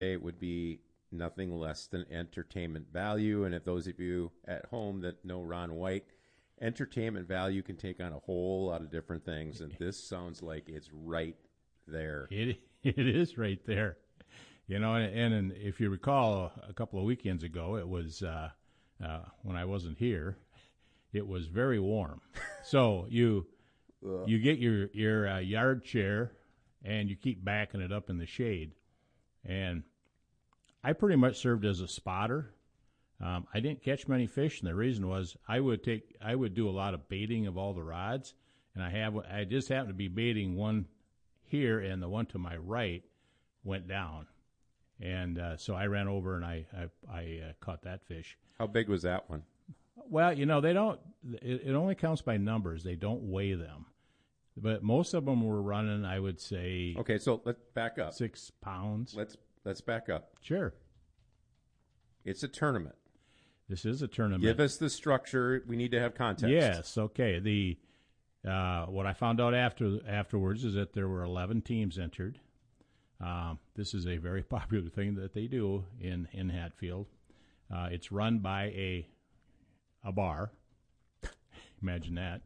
it would be nothing less than entertainment value. And if those of you at home that know Ron White, entertainment value can take on a whole lot of different things. And this sounds like it's right there. It is right there. And if you recall, a couple of weekends ago, it was when I wasn't here, it was very warm. So you get your yard chair and you keep backing it up in the shade. And I pretty much served as a spotter. I didn't catch many fish, and the reason was I would do a lot of baiting of all the rods, and I just happened to be baiting one here, and the one to my right went down, and so I ran over and I caught that fish. How big was that one? Well, they don't. It only counts by numbers. They don't weigh them, but most of them were running, I would say. Okay, so let's back up. 6 pounds. Let's back up. Sure. It's a tournament. This is a tournament. Give us the structure. We need to have context. Yes. Okay. The what I found out afterwards is that there were 11 teams entered. This is a very popular thing that they do in Hatfield. It's run by a bar. Imagine that.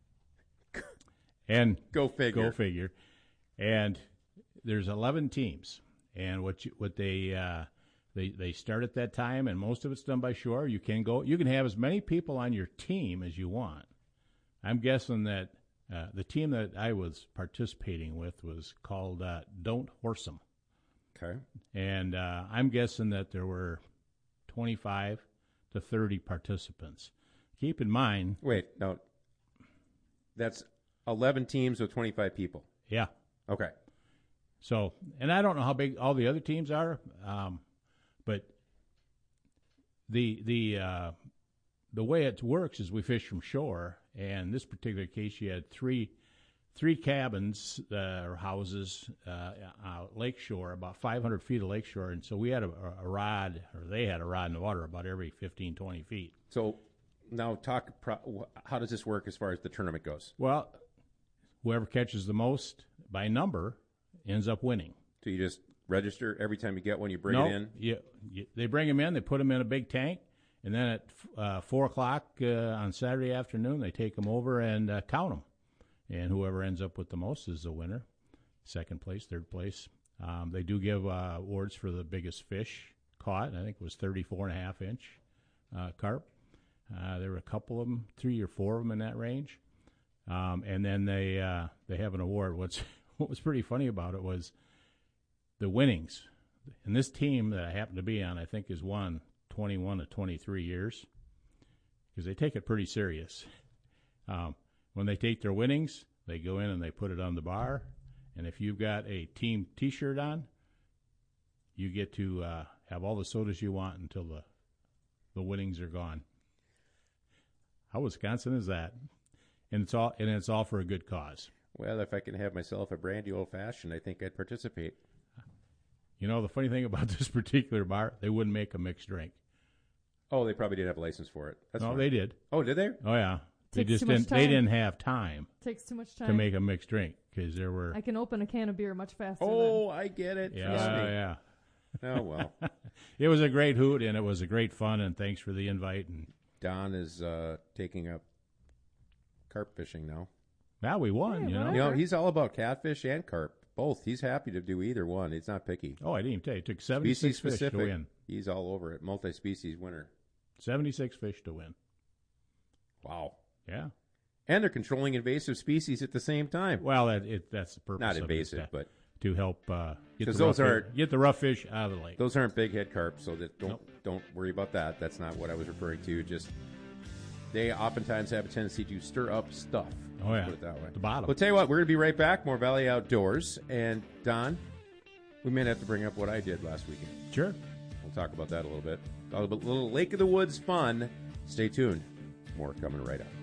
And go figure. And there's 11 teams. And what they start at that time, and most of it's done by shore. You can have as many people on your team as you want. I'm guessing that the team that I was participating with was called Don't Horse 'em. Okay. And I'm guessing that there were 25 to 30 participants. Keep in mind. Wait, no. That's 11 teams with 25 people. Yeah. Okay. So, and I don't know how big all the other teams are, but the way it works is we fish from shore, and in this particular case, you had three cabins or houses lakeshore, about 500 feet of lakeshore, and so we had a rod, or they had a rod in the water about every 15, 20 feet. So now how does this work as far as the tournament goes? Well, whoever catches the most by number ends up winning. So you just register every time you get one, you bring it in? They bring them in, they put them in a big tank, and then at 4 o'clock on Saturday afternoon, they take them over and count them. And whoever ends up with the most is the winner. Second place, third place. They do give awards for the biggest fish caught. I think it was 34.5-inch carp. There were a couple of them, 3 or 4 of them in that range. And then they have an award. What was pretty funny about it was the winnings. And this team that I happen to be on, I think, has won 21 to 23 years because they take it pretty serious. When they take their winnings, they go in and they put it on the bar. And if you've got a team T-shirt on, you get to have all the sodas you want until the winnings are gone. How Wisconsin is that? And it's all for a good cause. Well, if I can have myself a brandy old-fashioned, I think I'd participate. The funny thing about this particular bar, they wouldn't make a mixed drink. Oh, they probably didn't have a license for it. No, fine. They did. Oh, did they? Oh, yeah. They didn't have time. Takes too much time to make a mixed drink because there were. I can open a can of beer much faster. I get it. Yeah. Oh well. It was a great hoot and it was a great fun, and thanks for the invite. And Don is taking up carp fishing now. Now we won. He's all about catfish and carp. Both. He's happy to do either one. He's not picky. Oh, I didn't even tell you. It took 76 fish to win. He's all over it. Multi-species winner. 76 fish to win. Wow. Yeah. And they're controlling invasive species at the same time. Well, that's the purpose. Not invasive, but to help get the rough fish out of the lake. Those aren't big head carp, so that don't worry about that. That's not what I was referring to. Just they oftentimes have a tendency to stir up stuff. Oh yeah, put it that way. The bottom. Well, tell you what, we're going to be right back. More Valley Outdoors, and Don, we may have to bring up what I did last weekend. Sure. We'll talk about that a little bit. A little Lake of the Woods fun. Stay tuned. More coming right up.